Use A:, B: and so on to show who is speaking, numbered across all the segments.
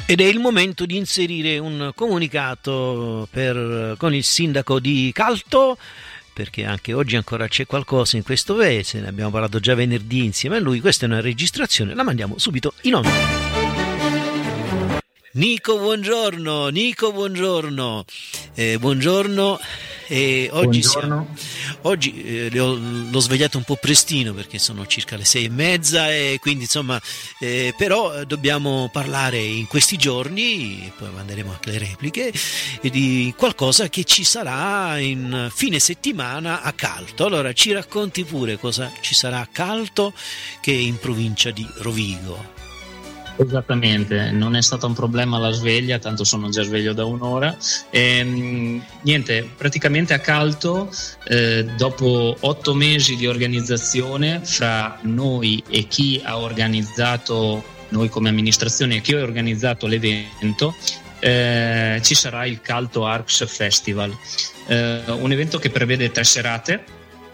A: Ed è il momento di inserire un comunicato con il sindaco di Calto, perché anche oggi ancora c'è qualcosa in questo paese, ne abbiamo parlato già venerdì insieme a lui. Questa è una registrazione, la mandiamo subito in onda. Nico, buongiorno. Buongiorno. Oggi l'ho svegliato un po' prestino perché sono circa le 6:30 e quindi insomma però dobbiamo parlare in questi giorni, poi manderemo anche le repliche, di qualcosa che ci sarà in fine settimana a Calto. Allora ci racconti pure cosa ci sarà a Calto, che è in provincia di Rovigo.
B: Esattamente, non è stato un problema la sveglia, tanto sono già sveglio da un'ora. Niente, praticamente a Calto, dopo 8 mesi di organizzazione fra noi e chi ha organizzato, noi come amministrazione e chi ha organizzato l'evento, ci sarà il Calto Arts Festival, un evento che prevede 3 serate.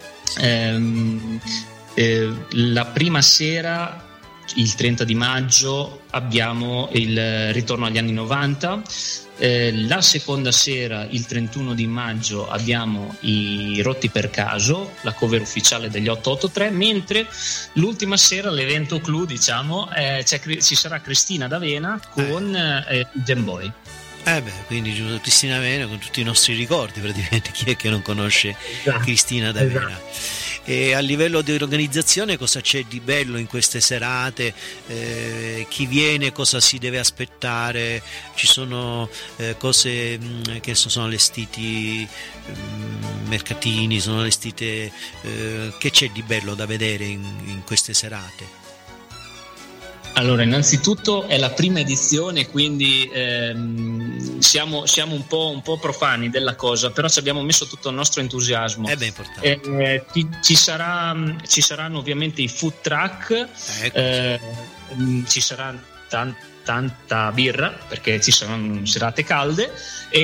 B: La prima sera, il 30 di maggio, abbiamo il ritorno agli anni 90, la seconda sera, il 31 di maggio, abbiamo i Rotti per Caso, la cover ufficiale degli 883, mentre l'ultima sera, l'evento clou, diciamo, ci sarà Cristina D'Avena con Gen Boy.
A: Quindi Cristina D'Avena con tutti i nostri ricordi, praticamente. Chi è che non conosce Cristina D'Avena? Esatto. E a livello di organizzazione cosa c'è di bello in queste serate? Chi viene, cosa si deve aspettare? Ci sono cose che sono allestiti, mercatini, sono allestite, che c'è di bello da vedere in queste serate?
B: Allora, innanzitutto è la prima edizione, quindi siamo un po' profani della cosa, però ci abbiamo messo tutto il nostro entusiasmo.
A: È ben importante.
B: Ci saranno ovviamente i food truck, ci sarà tanta birra perché ci saranno serate calde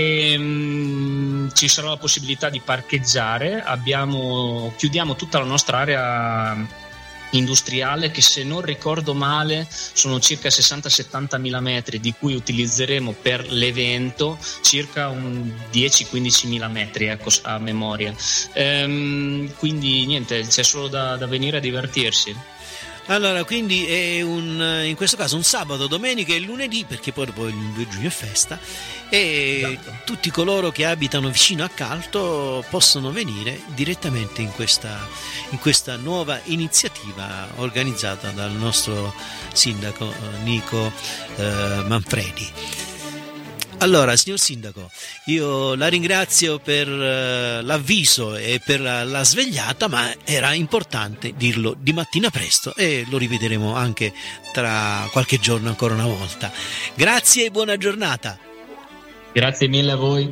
B: e ci sarà la possibilità di parcheggiare. Chiudiamo tutta la nostra area industriale, che se non ricordo male sono circa 60-70 mila metri, di cui utilizzeremo per l'evento circa 10-15 mila metri, ecco, a memoria. Quindi niente, c'è solo da venire a divertirsi.
A: Allora, quindi è in questo caso un sabato, domenica e lunedì, perché poi dopo il 2 giugno è festa, e esatto, tutti coloro che abitano vicino a Calto possono venire direttamente in questa nuova iniziativa organizzata dal nostro sindaco Nico Manfredi. Allora, signor Sindaco, io la ringrazio per l'avviso e per la svegliata, ma era importante dirlo di mattina presto e lo ripeteremo anche tra qualche giorno ancora una volta. Grazie e buona giornata.
B: Grazie mille a voi.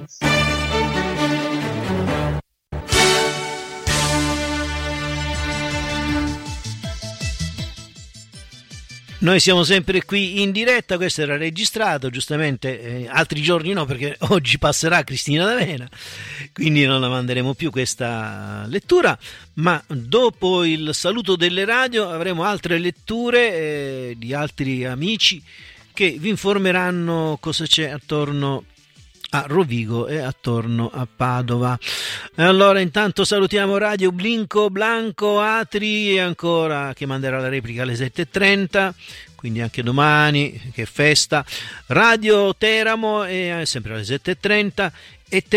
A: Noi siamo sempre qui in diretta, questo era registrato, giustamente altri giorni no, perché oggi passerà Cristina D'Avena, quindi non la manderemo più questa lettura, ma dopo il saluto delle radio avremo altre letture di altri amici che vi informeranno cosa c'è attorno a Rovigo e attorno a Padova. E allora intanto salutiamo Radio Blinco Blanco Atri, e ancora, che manderà la replica alle 7:30, quindi anche domani che è festa. Radio Teramo è sempre alle 7:30 e